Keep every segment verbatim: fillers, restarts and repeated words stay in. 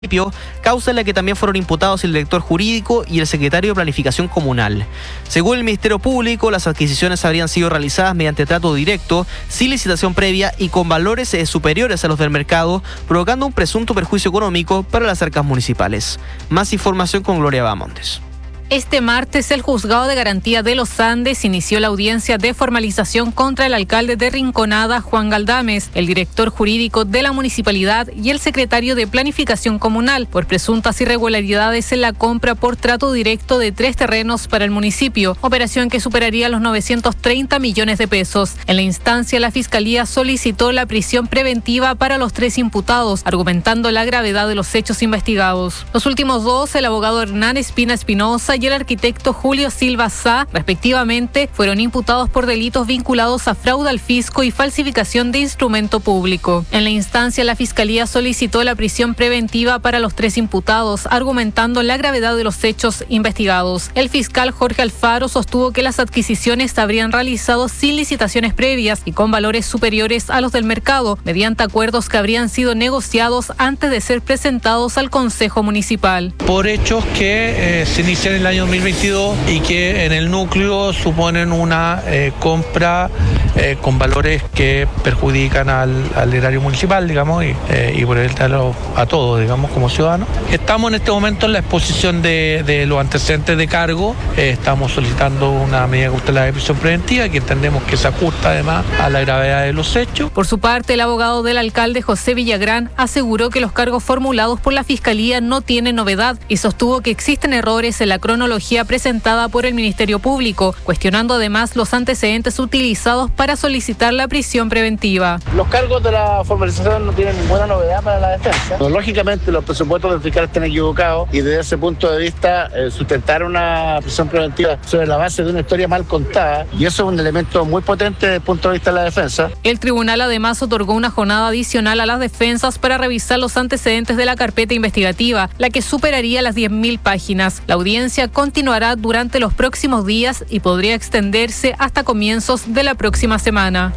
causa en la que también fueron imputados el director jurídico y el secretario de Planificación Comunal. Según el Ministerio Público, las adquisiciones habrían sido realizadas mediante trato directo, sin licitación previa y con valores eh, superiores a los del mercado, provocando un presunto perjuicio económico para las arcas municipales. Más información con Gloria Bamontes. Este martes, el Juzgado de Garantía de los Andes inició la audiencia de formalización contra el alcalde de Rinconada, Juan Galdames, el director jurídico de la municipalidad y el secretario de Planificación Comunal por presuntas irregularidades en la compra por trato directo de tres terrenos para el municipio, operación que superaría los novecientos treinta millones de pesos. En la instancia, la Fiscalía solicitó la prisión preventiva para los tres imputados, argumentando la gravedad de los hechos investigados. Los últimos dos, el abogado Hernán Espina Espinosa y el arquitecto Julio Silva Sá, respectivamente, fueron imputados por delitos vinculados a fraude al fisco y falsificación de instrumento público. En la instancia, la Fiscalía solicitó la prisión preventiva para los tres imputados, argumentando la gravedad de los hechos investigados. El fiscal Jorge Alfaro sostuvo que las adquisiciones se habrían realizado sin licitaciones previas y con valores superiores a los del mercado, mediante acuerdos que habrían sido negociados antes de ser presentados al Consejo Municipal. Por hechos que eh, se inician en la año dos mil veintidós y que en el núcleo suponen una eh, compra eh, con valores que perjudican al, al erario municipal, digamos, y, eh, y por el a, a todos, digamos, como ciudadanos. Estamos en este momento en la exposición de, de los antecedentes de cargo. Eh, estamos solicitando una medida cautelar de prisión preventiva que entendemos que se ajusta además a la gravedad de los hechos. Por su parte, el abogado del alcalde José Villagrán aseguró que los cargos formulados por la Fiscalía no tienen novedad y sostuvo que existen errores en la cronología presentada por el Ministerio Público, cuestionando además los antecedentes utilizados para solicitar la prisión preventiva. Los cargos de la formalización no tienen ninguna novedad para la defensa. Lógicamente los presupuestos del fiscal están equivocados y desde ese punto de vista eh, sustentar una prisión preventiva sobre la base de una historia mal contada, y eso es un elemento muy potente desde el punto de vista de la defensa. El tribunal además otorgó una jornada adicional a las defensas para revisar los antecedentes de la carpeta investigativa, la que superaría las diez mil páginas. La audiencia continuará durante los próximos días y podría extenderse hasta comienzos de la próxima semana.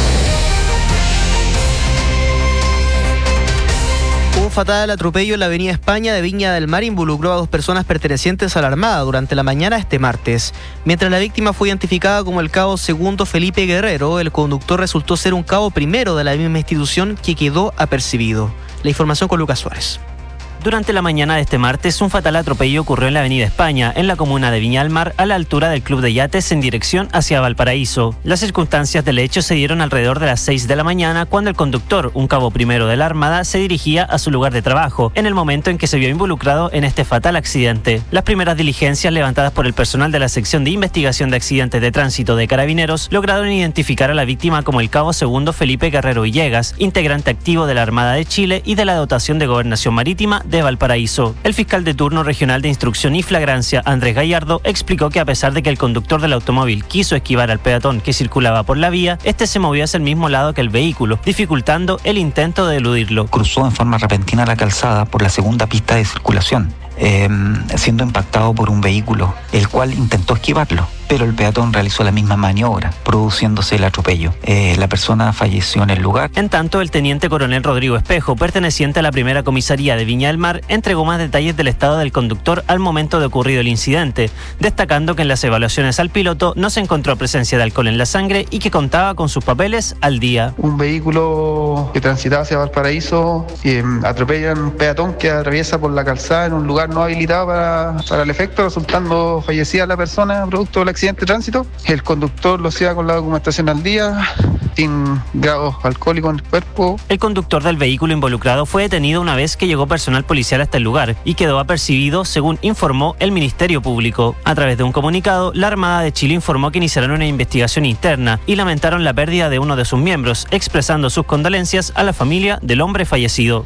Un fatal atropello en la avenida España de Viña del Mar involucró a dos personas pertenecientes a la Armada durante la mañana este martes. Mientras la víctima fue identificada como el cabo segundo Felipe Guerrero, el conductor resultó ser un cabo primero de la misma institución que quedó apercibido. La información con Lucas Suárez. Durante la mañana de este martes, un fatal atropello ocurrió en la avenida España, en la comuna de Viña del Mar, a la altura del Club de Yates en dirección hacia Valparaíso. Las circunstancias del hecho se dieron alrededor de las seis de la mañana, cuando el conductor, un cabo primero de la Armada, se dirigía a su lugar de trabajo, en el momento en que se vio involucrado en este fatal accidente. Las primeras diligencias levantadas por el personal de la sección de investigación de accidentes de tránsito de Carabineros lograron identificar a la víctima como el cabo segundo Felipe Guerrero Villegas, integrante activo de la Armada de Chile y de la dotación de Gobernación Marítima de Valparaíso. El fiscal de turno regional de instrucción y flagrancia, Andrés Gallardo, explicó que a pesar de que el conductor del automóvil quiso esquivar al peatón que circulaba por la vía, este se movió hacia el mismo lado que el vehículo, dificultando el intento de eludirlo. Cruzó en forma repentina la calzada por la segunda pista de circulación, eh, siendo impactado por un vehículo, el cual intentó esquivarlo, pero el peatón realizó la misma maniobra, produciéndose el atropello. Eh, la persona falleció en el lugar. En tanto, el teniente coronel Rodrigo Espejo, perteneciente a la primera comisaría de Viña del Mar, entregó más detalles del estado del conductor al momento de ocurrido el incidente, destacando que en las evaluaciones al piloto no se encontró presencia de alcohol en la sangre y que contaba con sus papeles al día. Un vehículo que transitaba hacia Valparaíso eh, atropella a un peatón que atraviesa por la calzada en un lugar no habilitado para, para el efecto, resultando fallecida la persona producto del accidente de tránsito. El conductor lo hacía con la documentación al día, sin grados alcohólicos en el cuerpo. El conductor del vehículo involucrado fue detenido una vez que llegó personal policial hasta el lugar y quedó apercibido, según informó el Ministerio Público. A través de un comunicado, la Armada de Chile informó que iniciarán una investigación interna y lamentaron la pérdida de uno de sus miembros, expresando sus condolencias a la familia del hombre fallecido.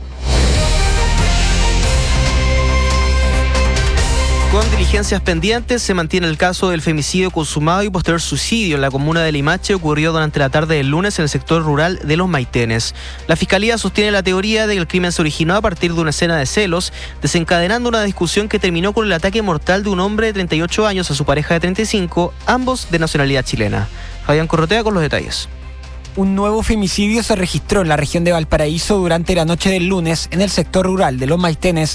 Con diligencias pendientes, se mantiene el caso del femicidio consumado y posterior suicidio en la comuna de Limache, ocurrió durante la tarde del lunes en el sector rural de Los Maitenes. La Fiscalía sostiene la teoría de que el crimen se originó a partir de una escena de celos, desencadenando una discusión que terminó con el ataque mortal de un hombre de treinta y ocho años a su pareja de treinta y cinco, ambos de nacionalidad chilena. Fabián Corrotea con los detalles. Un nuevo femicidio se registró en la región de Valparaíso durante la noche del lunes en el sector rural de Los Maitenes,